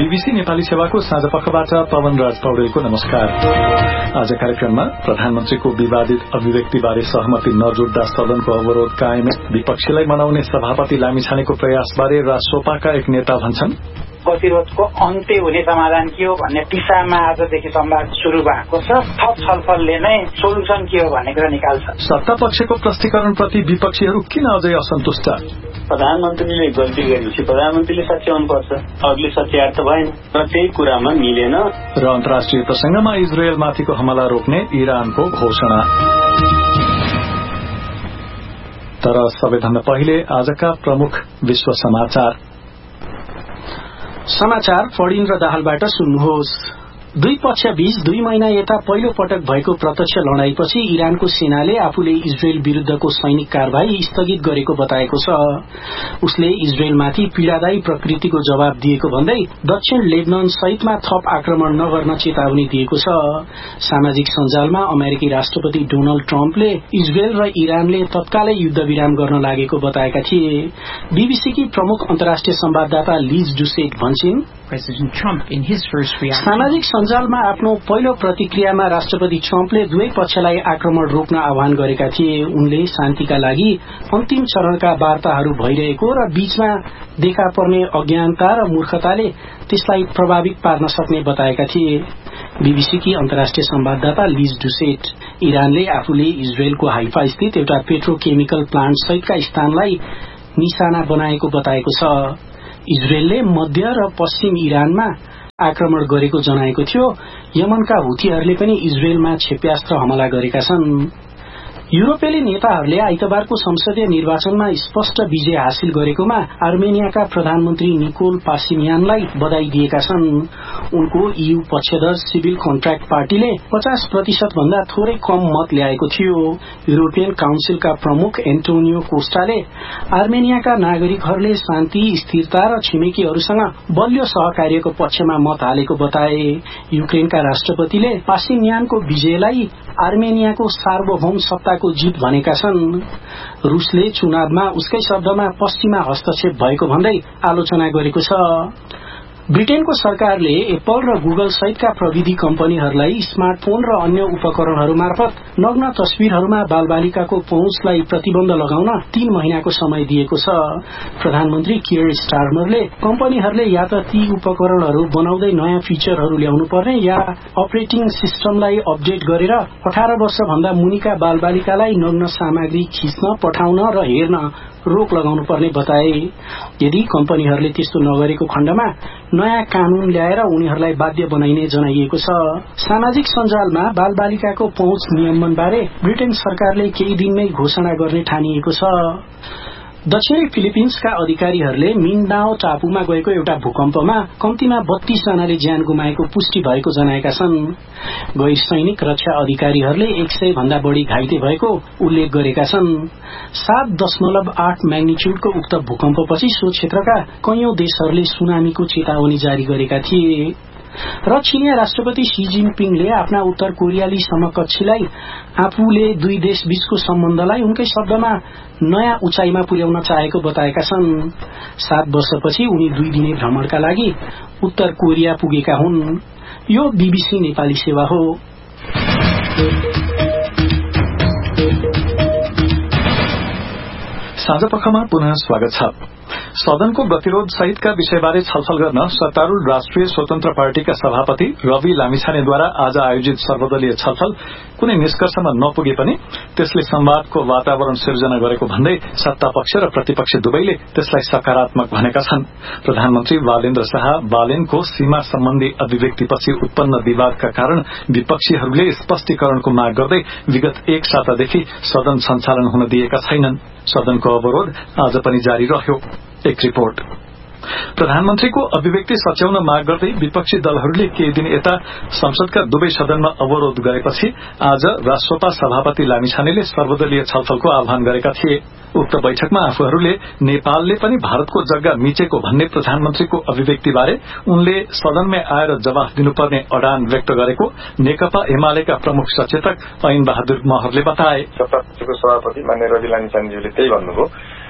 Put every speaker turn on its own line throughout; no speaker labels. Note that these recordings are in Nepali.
बीबीसी नेपाली सेवाको साँझपखबाट पवनराज पौडेलको नमस्कार। आज कार्यक्रममा प्रधानमन्त्रीको विवादित अभिव्यक्तिबारे सहमति नजुट्दा सदनको अवरोध कायम, विपक्षीलाई मनाउने सभापति लामिछानेको प्रयासबारे रासोपाका एक नेता भन्छन्।
गतिरोधको अन्त्य हुने समाधान के हो भन्ने दिशामा आजदेखि संवाद शुरू भएको छ। थप छलफलले नै सोलुसन के हो भन्ने कुरा निकाल्छ।
सत्ता पक्षको प्रष्टीकरणप्रति विपक्षीहरू किन अझै असन्तुष्ट?
प्रधानमन्त्रीले गल्ती गरेपछि प्रधानमन्त्रीले सच्याउनु पर्छ, अरूले सच्याएर त भएन र त्यही कुरामा मिलेन।
र अन्तर्राष्ट्रिय प्रसंगमा इजरायलमाथिको हमला रोक्ने इरानको घोषणा। तर सबैभन्दा पहिले आजका प्रमुख विश्व
समाचार फडिन्द्र दाहालबाट सुन्नुहोस्। दुई पक्षबीच 2 महिना यता पहिलो पटक भएको प्रत्यक्ष लडाईपछि इरानको सेनाले आफूले इजरायल विरूद्धको सैनिक कारवाही स्थगित गरेको बताएको छ। उसले इजरायलमाथि पीड़ादायी प्रकृतिको जवाब दिएको भन्दै दक्षिण लेबनान सहितमा थप आक्रमण नगर्न चेतावनी दिएको छ। सामाजिक सञ्जालमा अमेरिकी राष्ट्रपति डोनाल्ड ट्रम्पले इजरायल र इरानले तत्कालै युद्धविराम गर्न लागेको बताएका थिए। बीबीसीकी प्रमुख अन्तर्राष्ट्रिय संवाददाता लिज डुसेट भन्छिन्, सामाजिक सञ्जालमा आफ्नो पहिलो प्रतिक्रियामा राष्ट्रपति ट्रम्पले दुवै पक्षलाई आक्रमण रोक्न आह्वान गरेका थिए। उनले शान्तिका लागि अन्तिम चरणका वार्ताहरू भइरहेको र बीचमा देखा पर्ने अज्ञानता र मूर्खताले त्यसलाई प्रभावित पार्न सक्ने बताएका थिए। बीबीसीकी अन्तर्राष्ट्रिय संवाददाता लिज डुसेट इरानले आफूले इजरायलको हाइफा स्थित एउटा पेट्रोकेमिकल प्लान्ट सहितका स्थानलाई निशाना बनाएको बताएको छ। इजरायलले मध्य र पश्चिम इरानमा आक्रमण गरेको जनाएको थियो। यमनका हुथीहरूले पनि इजरायलमा क्षेप्यास्त्र हमला गरेका छन्। युरोपेली नेताहरूले आइतबारको संसदीय निर्वाचनमा स्पष्ट विजय हासिल गरेकोमा आर्मेनियाका प्रधानमन्त्री निकोल पासिन्यानलाई बधाई दिएका छन्। उनको ईयू पक्षधर सिभिल कन्ट्र्याक्ट पार्टीले 50% भन्दा थोरै कम मत ल्याएको थियो। युरोपियन काउन्सिलका प्रमुख एन्टोनियो कोस्टाले आर्मेनियाका नागरिकहरूले शान्ति, स्थिरता र छिमेकीहरूसँग बलियो सहकार्यको पक्षमा मत हालेको बताए। युक्रेनका राष्ट्रपतिले पासिन्यानको विजयलाई आर्मेनियाको सार्वभौम सत्ताको जित भनेका छन्। रूसले चुनावमा उसकै शब्दमा पश्चिमा हस्तक्षेप भएको भन्दै आलोचना गरेको छ। ब्रिटेनको सरकारले एप्पल र गुगल सहितका प्रविधि कम्पनीहरूलाई स्मार्टफोन र अन्य उपकरणहरू मार्फत नग्न तस्विरहरूमा बालबालिकाको पहुँचलाई प्रतिबन्ध लगाउन 3 महिनाको समय दिएको छ। प्रधानमन्त्री कियर स्टारमरले कम्पनीहरूले या त ती उपकरणहरू बनाउँदै नयाँ फिचरहरू ल्याउनु पर्ने या अपरेटिङ सिस्टमलाई अपडेट गरेर 18 वर्षभन्दा मुनिका बालबालिकालाई नग्न सामग्री खिच्न, पठाउन र हेर्न रोक लगाउनु पर्ने बताए। यदि कम्पनीहरूले त्यस्तो नगरेको खण्डमा नयाँ कानून ल्याएर उनीहरूलाई बाध्य बनाइने जनाइएको छ। सामाजिक सञ्जालमा बालबालिकाको पहुँच नियमनबारे ब्रिटेन सरकारले केही दिनमै घोषणा गर्ने ठानिएको छ। दक्षिणी फिलिपिन्सका अधिकारीहरूले मिन्डाओ टापुमा गएको एउटा भूकम्पमा कम्तीमा 32 जनाले ज्यान गुमाएको पुष्टि भएको जनाएका छन्। गैर सैनिक रक्षा अधिकारीहरूले 100 भन्दा बढ़ी घाइते भएको उल्लेख गरेका छन्। 7.8 म्याग्निट्युडको उक्त भूकम्पपछि सो क्षेत्रका कैयौं देशहरूले सुनामीको चेतावनी जारी गरेका थिए। र चीनिया राष्ट्रपति शी जिनपिङले आफ्ना उत्तर कोरियाली समकक्षीलाई आफूले दुई देश बीचको सम्बन्धलाई उनकै शब्दमा नयाँ उचाइमा पुर्याउन चाहेको बताएका छन्। 7 वर्षपछि उनी 2 दिने भ्रमणका लागि उत्तर कोरिया पुगेका हुन्। यो बीबीसी नेपाली सेवा हो।
साँझपखमा पुनः स्वागत छ। सदनको गतिरोध सहितका विषयबारे छलफल गर्न सत्तारूढ़ राष्ट्रिय स्वतन्त्र पार्टीका सभापति रवि लामिछानेद्वारा आज आयोजित सर्वदलीय छलफल कुनै निष्कर्षमा नपुगे पनि त्यसले संवादको वातावरण सिर्जना गरेको भन्दै सत्ता पक्ष र प्रतिपक्ष दुवैले त्यसलाई सकारात्मक भनेका छन्। प्रधानमन्त्री बालेन्द्र शाह बालेनको सीमा सम्बन्धी अभिव्यक्तिपछि उत्पन्न विवादका कारण विपक्षीहरूले स्पष्टीकरणको माग गर्दै विगत 1 सातादेखि सदन सञ्चालन हुन दिएका छैनन्। सदनको अवरोध आज पनि जारी रह्यो। एक रिपोर्ट। प्रधानमन्त्रीको अभिव्यक्ति सच्याउन माग गर्दै विपक्षी दलहरूले केही दिन यता संसदका दुवै सदनमा अवरोध गरेपछि आज राष्ट्रपा सभापति लामिछानेले सर्वदलीय छलफलको आह्वान गरेका थिए। उक्त बैठकमा आफूहरूले नेपालले पनि भारतको जग्गा मिचेको भन्ने प्रधानमन्त्रीको अभिव्यक्तिबारे उनले सदनमै आएर जवाफ दिनुपर्ने अडान व्यक्त गरेको नेकपा एमालेका प्रमुख सचेतक ऐन बहादुर महरले बताए।
सत्तापक्षको सभापति माननीय रवि लामिछानेज्यूले त्यही भन्नुभयो।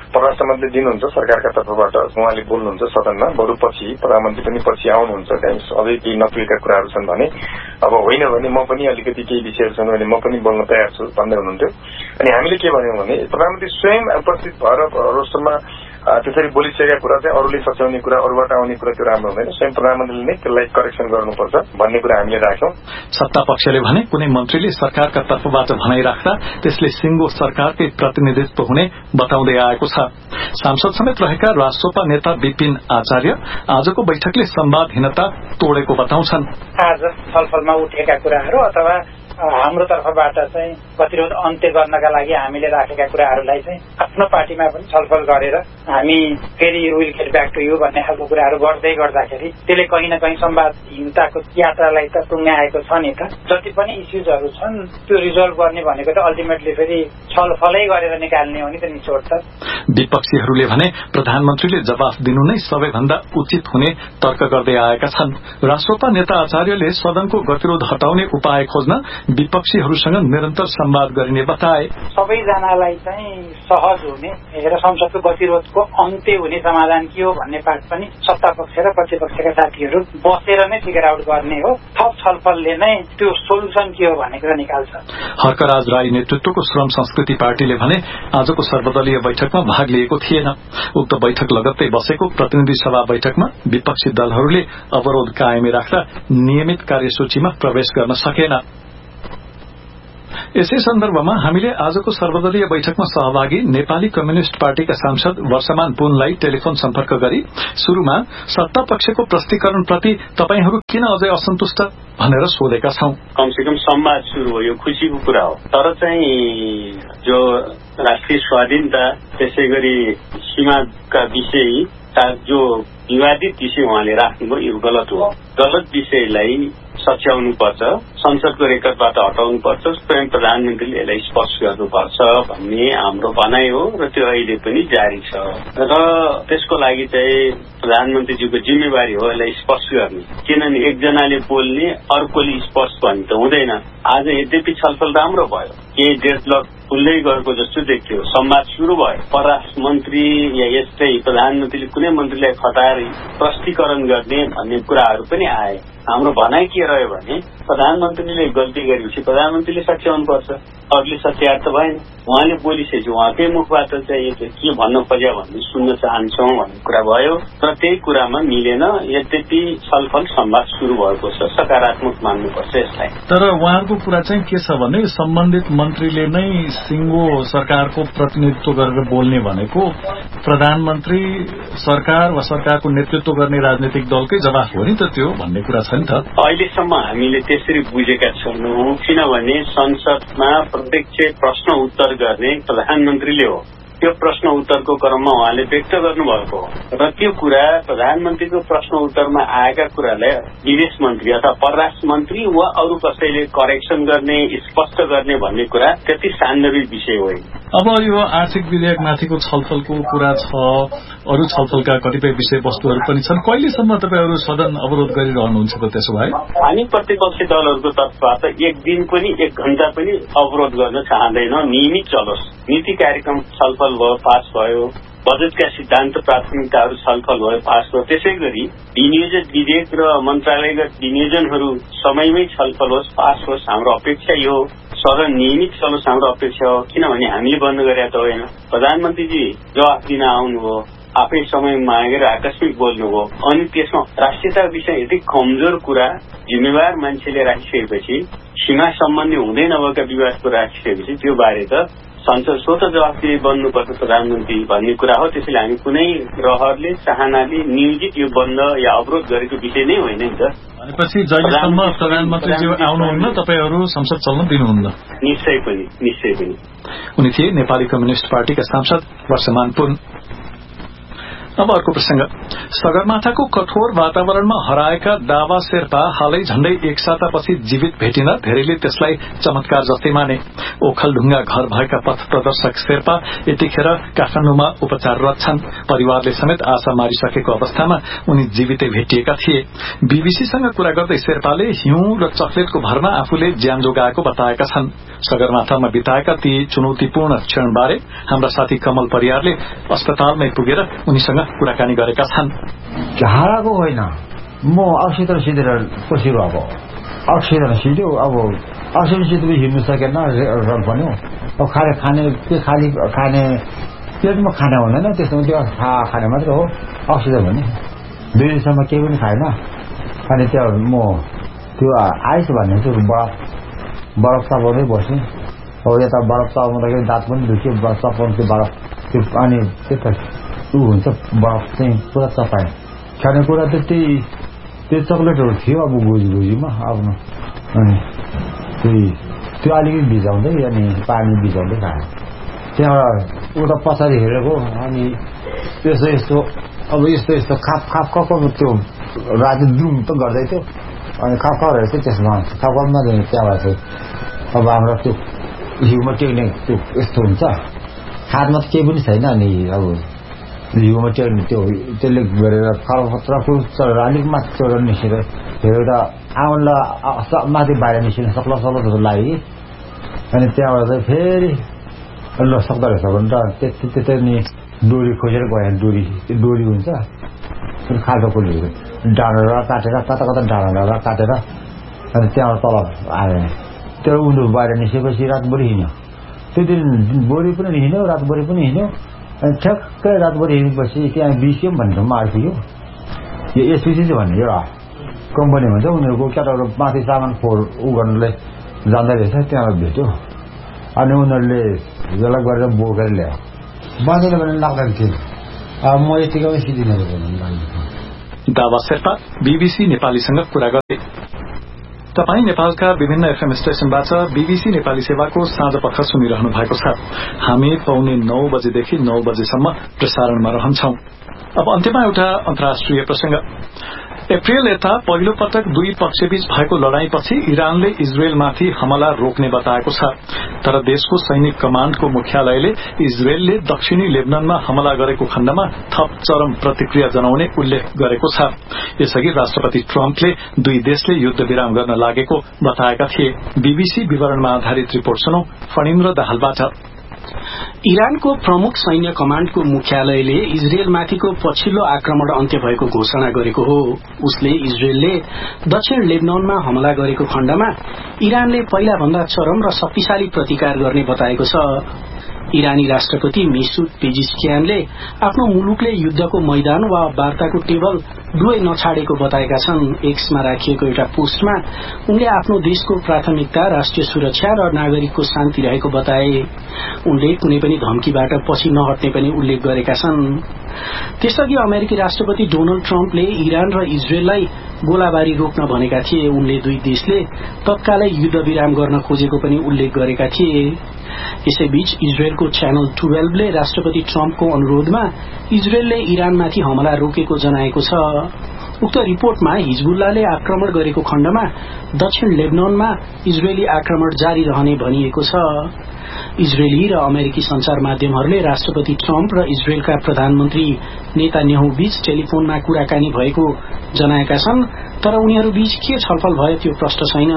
परराष्ट्र मन्त्री दिनुहुन्छ सरकारका तर्फबाट, उहाँले बोल्नुहुन्छ सदनमा, बरु पछि प्रधानमन्त्री पनि पछि आउनुहुन्छ, कहीँ अझै केही नपुगेका कुराहरू छन् भने, अब होइन भने म पनि अलिकति केही विषयहरू छन् भने म पनि बोल्न तयार छु भन्दै हुनुहुन्थ्यो। अनि हामीले के भन्यौं भने प्रधानमन्त्री स्वयं उपस्थित भएर रोस्टरमा त्यसरी बोलिसकेका कुरा चाहिँ अरूले सच्याउने कुरा, अरूबाट आउने कुरा त्यो राम्रो हुँदैन, स्वयं प्रधानमन्त्रीले नै त्यसलाई करेक्सन गर्नुपर्छ भन्ने कुरा हामीले राख्यौं।
सत्ता पक्षले भने कुनै मन्त्रीले सरकारका तर्फबाट भनाइ राख्दा त्यसले सिंगो सरकारकै प्रतिनिधित्व हुने बताउँदै आएको छ। सांसद समेत रहेका राष्ट्रपा नेता विपिन आचार्य आजको बैठकले संवादहीनता तोडेको बताउँछन्।
आज छलफलमा उठेका कुराहरू अथवा हाम्रो तर्फबाट चाहिँ गतिरोध अन्त्य गर्नका लागि हामीले राखेका कुराहरूलाई चाहिँ आफ्नो पार्टीमा पनि छलफल गरेर हामी फेरि will get back to you भन्ने खालको कुराहरू गर्दै गर्दाखेरि त्यसले कहीँ न कहीँ संवादहीनताको यात्रालाई त टुङ्गाएको छ नि त। जति पनि इस्युजहरू छन् त्यो रिजल्भ गर्ने भनेको त अल्टिमेटली फेरि छलफलै गरेर निकाल्ने हो नि त निचोड त।
विपक्षीहरूले भने प्रधानमन्त्रीले जवाफ दिनु नै सबैभन्दा उचित हुने तर्क गर्दै आएका छन्। राष्ट्रपा नेता आचार्यले सदनको गतिरोध हटाउने उपाय खोज्न विपक्षीहरूसँग निरन्तर संवाद गरिने बताए।
सबैजनालाई चाहिँ सहज हुने र संसदको गतिरोधको अन्त्य हुने समाधान के हो भन्ने पाठ पनि सत्ता पक्ष र प्रतिपक्षका साथीहरू बसेर नै फिगर आउट गर्ने हो। थप छलफलले नै त्यो सोल्युसन के हो भन्ने कुरा निकाल्छ।
हर्कराज राई नेतृत्वको श्रम संस्कृति पार्टीले भने आजको सर्वदलीय बैठकमा भाग लिएको थिएन। उक्त बैठक लगत्तै बसेको प्रतिनिधि सभा बैठकमा विपक्षी दलहरूले अवरोध कायमै राख्दा नियमित कार्यसूचीमा प्रवेश गर्न सकेन। यसै सन्दर्भमा हामीले आजको सर्वदलीय बैठकमा सहभागी नेपाली कम्युनिष्ट पार्टीका सांसद वर्षमान पुनलाई टेलिफोन सम्पर्क गरी शुरूमा सत्ता पक्षको प्रस्तीकरणप्रति तपाईहरू किन अझै असन्तुष्ट भनेर सोधेका छौं।
कमसेकम संवाद शुरू हो, यो खुशीको कुरा हो। तर चाहिँ जो राष्ट्रिय स्वाधीनता त्यसै गरी सीमाका विषय जो विवादित विषय उहाँले राख्नुभयो यो गलत हो। गलत विषयलाई सच्याउनु पर्छ, संसदको रेकर्डबाट हटाउनु पर्छ, स्वयं प्रधानमन्त्रीले यसलाई स्पष्ट गर्नुपर्छ भन्ने हाम्रो भनाइ हो र त्यो अहिले पनि जारी छ। र त्यसको लागि चाहिँ प्रधानमन्त्रीज्यूको जिम्मेवारी हो यसलाई स्पष्ट गर्ने। किनभने एकजनाले बोल्ने अर्कोले स्पष्ट भन्ने त हुँदैन। आज यद्यपि छलफल राम्रो भयो, केही डेडलक खुल्दै गएको जस्तो देखियो, संवाद शुरू भयो। परराष्ट्र मन्त्री या यस्तै प्रधानमन्त्रीले कुनै मन्त्रीलाई खटाएर प्रस्तीकरण गर्ने भन्ने कुराहरू पनि आए। हाम्रो भनाइ के रह्यो भने प्रधानमन्त्रीले गल्ती गरेपछि प्रधानमन्त्रीले सच्याउनुपर्छ, अरूले सच्याएर त भएन। उहाँले बोलिसकेपछि उहाँकै मुखबाट चाहिँ के भन्न खोज्यो भन्ने सुन्न चाहन्छौँ भन्ने कुरा भयो र त्यही कुरामा मिलेन। यद्यपि छलफल संवाद शुरू भएको छ, सकारात्मक मान्नुपर्छ यसलाई।
तर उहाँहरूको कुरा चाहिँ के छ भने सम्बन्धित मन्त्रीले नै सिंगो सरकारको प्रतिनिधित्व गरेर बोल्ने भनेको प्रधानमन्त्री सरकार वा सरकारको नेतृत्व गर्ने राजनैतिक दलकै जवाफ हो नि त त्यो भन्ने कुरा छ नि त।
अहिलेसम्म हामीले त्यसरी बुझेका छैनौं, किनभने संसदमा प्रत्यक्ष प्रश्न उत्तर गर्ने प्रधानमन्त्रीले हो। त्यो प्रश्न उत्तरको क्रममा उहाँले व्यक्त गर्नुभएको हो र त्यो कुरा प्रधानमन्त्रीको प्रश्न उत्तरमा आएका कुरालाई विदेश मन्त्री अथवा परराष्ट्र मन्त्री वा अरू कसैले करेक्सन गर्ने, स्पष्ट गर्ने भन्ने कुरा त्यति सान्दर्भिक विषय होइन।
अब यो आर्थिक विधेयकमाथिको छलफलको कुरा छ, अरू छलफलका कतिपय विषयवस्तुहरू पनि छन्। कहिलेसम्म तपाईहरू सदन अवरोध गरिरहनुहुन्छ त त्यसो भए?
हामी प्रतिपक्षी दलहरूको तर्फबाट एक दिन पनि, एक घण्टा पनि अवरोध गर्न चाहँदैनौँ। नियमित चलोस्। नीति कार्यक्रम छलफल भयो, पास भयो। बजेटका सिद्धान्त प्राथमिकताहरू छलफल भयो, पास भयो। त्यसै गरी विनियोजन विधेयक र मन्त्रालयगत विनियोजनहरू समयमै छलफल होस्, पास होस्। हाम्रो अपेक्षा यो हो। सदन नियमित चलोस् हाम्रो अपेक्षा हो, किनभने हामीले बन्द गरेका त होइन। प्रधानमन्त्रीजी जवाफ दिन आउनुभयो, आफै समय मागेर आकस्मिक बोल्नुभयो, अनि त्यसमा राष्ट्रियता विषय यति कमजोर कुरा जिम्मेवार मान्छेले राखिसकेपछि, सीमा सम्बन्धी हुँदै नभएका विवादको राखिसकेपछि त्यो बारे त संसद स्वत जवाफदेही बन्नुपर्छ प्रधानमन्त्री भन्ने कुरा हो। त्यसैले हामी कुनै रहरले, चाहनाले नियोजित यो बन्द या अवरोध गरेको विषय नै होइन नि त।
भनेपछि जहिलेसम्म प्रधानमन्त्रीज्यू आउनुहुन्न तपाईहरू संसद चल्न दिनुहुन्न?
निश्चय पनि, निश्चय पनि।
उनी थिए नेपाली कम्युनिष्ट पार्टीका सांसद वर्षमान पुन। अब अर्को प्रसंग। सगरमाथाको कठोर वातावरणमा हराएका दावा शेर्पा हालै झण्डै एक सातापछि जीवित भेटिन धेरैले त्यसलाई चमत्कार जस्तै माने। ओखलढुंगा घर भएका पथ प्रदर्शक शेर्पा यतिखेर काठमाडौँमा उपचाररत छन्। परिवारले समेत आशा मारिसकेको अवस्थामा उनी जीवितै भेटिएका थिए। बीबीसीसँग कुरा गर्दै शेर्पाले हिउँ र चकलेटको भरमा आफूले ज्यान जोगाएको बताएका छन्। सगरमाथामा बिताएका ती चुनौतीपूर्ण क्षणबारे हाम्रा साथी कमल परियारले अस्पतालमै पुगेर उनीसँग कुराकानी गरेका छन्।
हाराको होइन, म अक्सिजन सिधेर पसिरो अब अक्सिजन सिध्यो। अब अक्सिजन सिधेर हिँड्नु सकेन, रड बन्यो। अब खाने पेटमा खाना हुँदैन, त्यसमा त्यो खाने मात्रै हो। अक्सिजन भने 2 दिनसम्म केही पनि खाएन। अनि त्यो म त्यो आइस भन्ने चाहिँ बरफ चपाउँदै बसेँ। अब यता बरफ चपाउँदाखेरि दाँत पनि दुख्यो, चपाउनु त्यो बरफ त्यो अनि त्यो हुन्छ बरफ चाहिँ पुरा चपाएँ। खानेकुरा त त्यो चक्लेटहरू थियो अब गुजीमा आफ्नो। अनि त्यो अलिकति भिजाउँदै अनि पानी भिजाउँदै खाएँ। त्यहाँबाट उता पछाडि हेरेको अनि यस्तो अब यस्तो खाप त्यो राति द्रुम त गर्दै थियो। अनि खापहरू चाहिँ त्यसमा खापमा त्यहाँबाट चाहिँ अब हाम्रो त्यो हिउमा टेक्ने त्यो यस्तो हुन्छ, हातमा त केही पनि छैन। अनि अब हिउमा टेक्ने त्यसले गरेर खरपत्रको चढेर अलिक माथि चढेर निस्केर हेरेर आउनलाई माथि बाहिर निस्किन सक्ला जस्तो लाग्यो। अनि त्यहाँबाट चाहिँ फेरि ल सक्दो रहेछ भनेर त्यतै नि डोरी खोजेर गएँ। डोरी हुन्छ खाल्टो खोलेर डाँडा काटेर कता डाँडा काटेर अनि त्यहाँबाट तल आयो। त्यो उनीहरू बाहिर निस्केपछि रातभरि हिँड्यो। त्यो दिन भोलि पनि हिँड्यो, रातभरि पनि हिँड्यो। अनि ठ्याक्कै रातभरि हिँडेपछि त्यहाँ बिसिएम भन्ने ठाउँमा आइपुग्यो। यो एसपिसी भन्ने एउटा कम्पनी हुन्छ, उनीहरूको केटाहरू माथि सामान गर्नलाई जाँदै रहेछ, त्यहाँ भेट्यो। अनि उनीहरूले यसलाई गरेर बोकेर ल्यायो। बाँधेन भने लाग्दैन थियो। अब म यतिकै सिधिन
दावा शेर्पा बीबीसी नेपालीसँग कुरा गर्दै। तपाई नेपालका विभिन्न एफएम स्टेशनबाट बीबीसी नेपाली सेवाको साँझ पख सुनिरहनु भएको छ। हामी पौने 9 बजेदेखि 9 बजेसम्म प्रसारणमा रहन्छौं। अब अन्त्यमा एउटा अन्तर्राष्ट्रिय प्रसंग। अप्रिल यता पहिलो पटक दुई पक्षबीच भएको लड़ाईपछि इरानले इजरायलमाथि हमला रोक्ने बताएको छ। तर देशको सैनिक कमाण्डको मुख्यालयले इजरायलले दक्षिणी लेबनानमा हमला गरेको खण्डमा थप चरम प्रतिक्रिया जनाउने उल्लेख गरेको छ। यसअघि राष्ट्रपति ट्रम्पले दुई देशले युद्ध विराम गर्न लागेको बताएका थिए। बीबीसी विवरणमा आधारित रिपोर्ट सुनौ फणिन्द्र दाहालबाट।
इरानको प्रमुख सैन्य कमाण्डको मुख्यालयले इजरायलमाथिको पछिल्लो आक्रमण अन्त्य भएको घोषणा गरेको हो। उसले इजरायलले दक्षिण लेबनानमा हमला गरेको खण्डमा इरानले पहिला भन्दा चरम र शक्तिशाली प्रतिकार गर्ने बताएको छ। इरानी राष्ट्रपति मेसुद पेजिशकियानले आफ्नो मुलुकले युद्धको मैदान वा वार्ताको टेबल दुवै नछाडेको बताएका छन्। एक्समा राखिएको एउटा पोस्टमा उनले आफ्नो देशको प्राथमिकता राष्ट्रिय सुरक्षा र नागरिकको शान्ति रहेको बताए। उनले कुनै पनि धम्कीबाट पछि नहट्ने पनि उल्लेख गरेका छन्। त्यसअघि अमेरिकी राष्ट्रपति डोनाल्ड ट्रम्पले इरान र इजरायललाई गोलाबारी रोक्न भनेका थिए। उनले दुई देशले तत्कालै युद्ध विराम गर्न खोजेको पनि उल्लेख गरेका थिए। यसैबीच इजरायलको च्यानल 12 ले राष्ट्रपति ट्रम्पको अनुरोधमा इजरायलले इरानमाथि हमला रोकेको जनाएको छ। उक्त रिपोर्टमा हिजबुल्लाले आक्रमण गरेको खण्डमा दक्षिण लेबनानमा इजरायली आक्रमण जारी रहने भनिएको छ। इजरायली र अमेरिकी संचार माध्यमहरूले राष्ट्रपति ट्रम्प र इजरायलका प्रधानमन्त्री नेतान्याहु बीच टेलिफोनमा कुराकानी भएको जनाएका छन्। तर उनीहरूबीच के छलफल भयो त्यो प्रश्न छैन।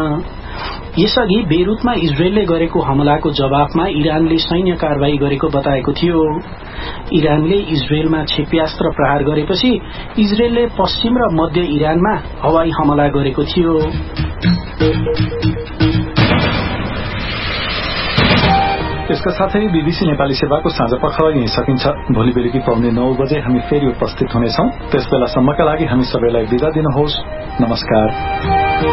यसअघि बेरुतमा इजरायलले गरेको हमलाको जवाफमा इरानले सैन्य कारवाही गरेको बताएको थियो। इरानले इजरायलमा क्षेप्यास्त्र प्रहार गरेपछि इजरायलले पश्चिम र मध्य इरानमा हवाई हमला गरेको थियो।
यसका साथै बीबीसी नेपाली सेवाको साँझ पख यही सकिन्छ। भोलि बेलुकी पाउने 9 बजे हामी फेरि उपस्थित हुनेछौं। त्यसबेलासम्मका लागि हामी सबैलाई बिदा दिनुहोस्। नमस्कार।